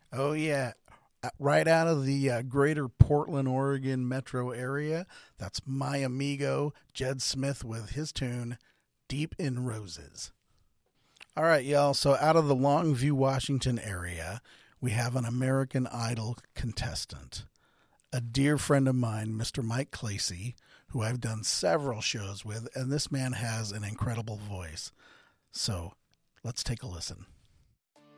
Oh, yeah. Right out of the greater Portland, Oregon metro area. That's my amigo, Jed Smith, with his tune, Deep in Roses. All right, y'all. So, out of the Longview, Washington area, we have an American Idol contestant, a dear friend of mine, Mr. Mike Clacy, who I've done several shows with, and this man has an incredible voice. So, let's take a listen.